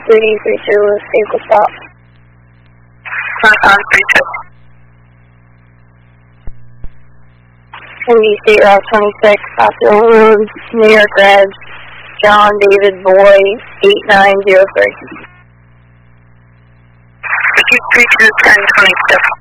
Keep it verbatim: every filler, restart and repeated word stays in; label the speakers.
Speaker 1: three three two, vehicle stop.
Speaker 2: On three two.
Speaker 1: Indy State Route twenty-six, Hospital Road, New York Red, John David Boy, eight nine zero three.
Speaker 2: three two ten twenty-six.